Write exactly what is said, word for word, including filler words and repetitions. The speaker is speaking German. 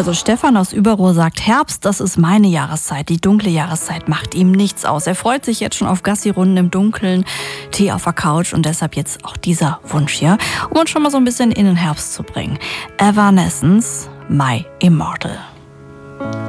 Also Stefan aus Überruhr sagt, Herbst, das ist meine Jahreszeit. Die dunkle Jahreszeit macht ihm nichts aus. Er freut sich jetzt schon auf Gassi-Runden im Dunkeln, Tee auf der Couch und deshalb jetzt auch dieser Wunsch hier, um uns schon mal so ein bisschen in den Herbst zu bringen. Evanescence, My Immortal.